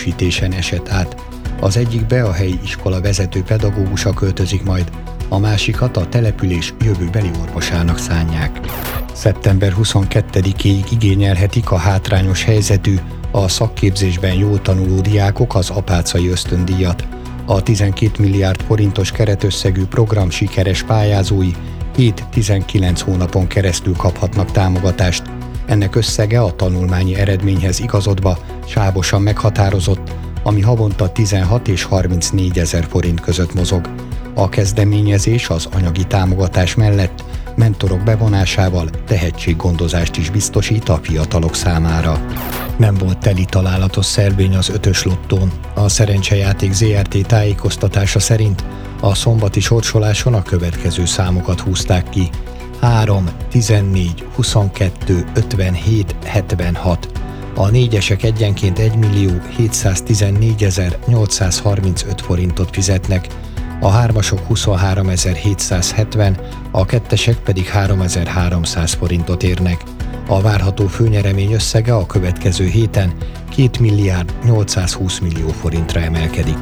egyszerűsítésen esett át. Az egyikbe a helyi iskola vezető pedagógusa költözik majd, a másikat a település jövőbeli orvosának szánják. Szeptember 22-éig igényelhetik a hátrányos helyzetű, a szakképzésben jól tanuló diákok az apácai ösztöndíjat. A 12 milliárd forintos keretösszegű program sikeres pályázói 7-19 hónapon keresztül kaphatnak támogatást. Ennek összege a tanulmányi eredményhez igazodva sávosan meghatározott, ami havonta 16 és 34 ezer forint között mozog. A kezdeményezés az anyagi támogatás mellett mentorok bevonásával tehetséggondozást is biztosít a fiatalok számára. Nem volt teli találatos szelvény az 5-ös lottón. A Szerencsejáték Zrt. Tájékoztatása szerint a szombati sorsoláson a következő számokat húzták ki: 3, 14, 22, 57, 76. A négyesek egyenként 1.714.835 forintot fizetnek, a hármasok 23.770, a kettesek pedig 3.300 forintot érnek. A várható főnyeremény összege a következő héten 2 milliárd 820 millió forintra emelkedik.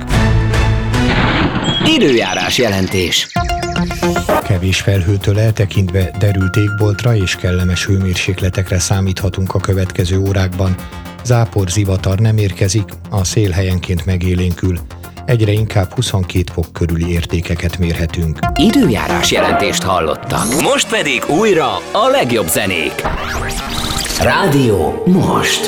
Időjárás jelentés. Kevés felhőtől eltekintve derült égboltra és kellemes hőmérsékletekre számíthatunk a következő órákban. Zápor, zivatar nem érkezik, a szél helyenként megélénkül. Egyre inkább 22 fok körüli értékeket mérhetünk. Időjárás jelentést hallottak. Most pedig újra a legjobb zenék. Rádió most.